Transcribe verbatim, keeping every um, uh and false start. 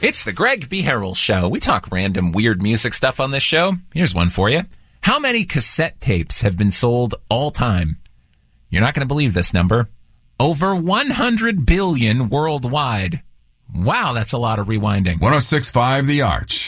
It's the Greg B. Harrell Show. We talk random weird music stuff on this show. Here's one for you. How many cassette tapes have been sold all time? You're not going to believe this number. Over one hundred billion worldwide. Wow, that's a lot of rewinding. one oh six point five The Arch.